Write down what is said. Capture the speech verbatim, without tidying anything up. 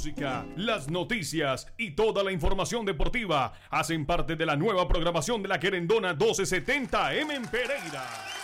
música, las noticias y toda la información deportiva hacen parte de la nueva programación de la Querendona doce setenta M en Pereira.